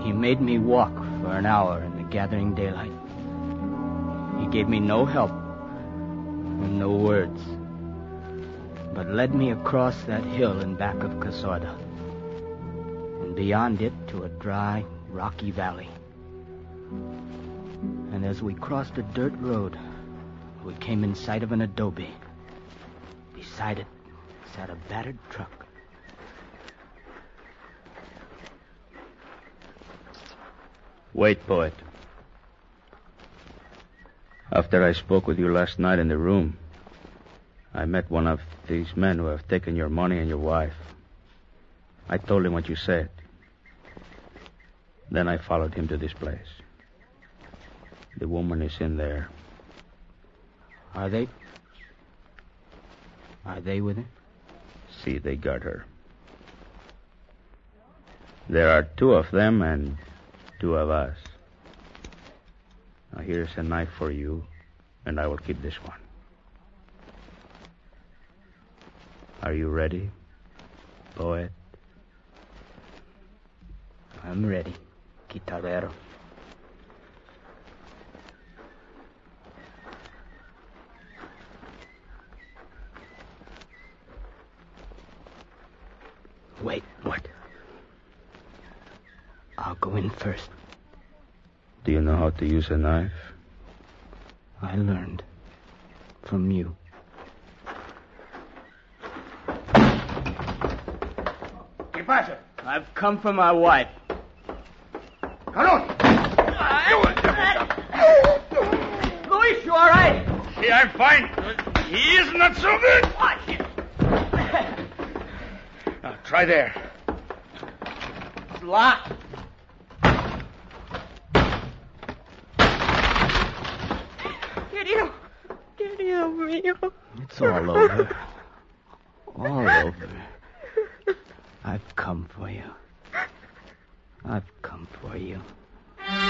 He made me walk for an hour in the gathering daylight. He gave me no help and no words, but led me across that hill in back of Casorda, and beyond it to a dry, rocky valley. And as we crossed a dirt road, we came in sight of an adobe. Beside it sat a battered truck. Wait, poet. After I spoke with you last night in the room, I met one of these men who have taken your money and your wife. I told him what you said. Then I followed him to this place. The woman is in there. Are they with him? See, they got her. There are two of them and two of us. Now here's a knife for you, and I will keep this one. Are you ready, poet? I'm ready, guitarrero. Wait. What? I'll go in first. Do you know how to use a knife? I learned from you. ¿Qué pasa? I've come for my wife. ¡Carón! Luis, you all right? Yeah, I'm fine. He is not so good. Watch it. Now, try there. It's locked. Querido mío. It's all over. All over. I've come for you. I've come for you.